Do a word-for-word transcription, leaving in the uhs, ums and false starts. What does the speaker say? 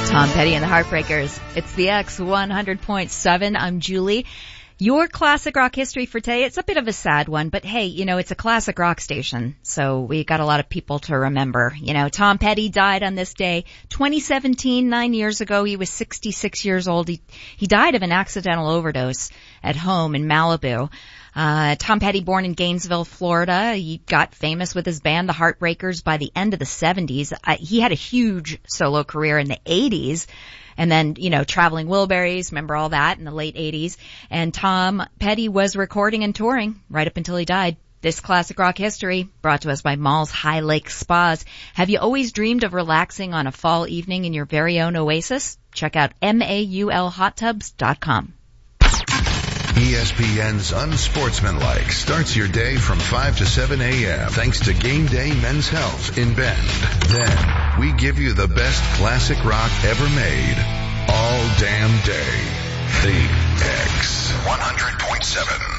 Tom Petty and the Heartbreakers. It's the X one hundred point seven. I'm Julie. Your classic rock history for today, it's a bit of a sad one, but hey, you know, it's a classic rock station, so we got a lot of people to remember. You know, Tom Petty died on this day, twenty seventeen, nine years ago. He was sixty-six years old. He, he died of an accidental overdose at home in Malibu. Uh, Tom Petty, born in Gainesville, Florida. He got famous with his band, the Heartbreakers, by the end of the seventies. Uh, he had a huge solo career in the eighties. And then, you know, Traveling Wilburys, remember all that in the late eighties. And Tom Petty was recording and touring right up until he died. This classic rock history brought to us by Malls High Lake Spas. Have you always dreamed of relaxing on a fall evening in your very own oasis? Check out maul hot tubs dot com. E S P N's Unsportsmanlike starts your day from five to seven a.m. thanks to Game Day Men's Health in Bend. Then, we give you the best classic rock ever made all damn day. The X one hundred point seven.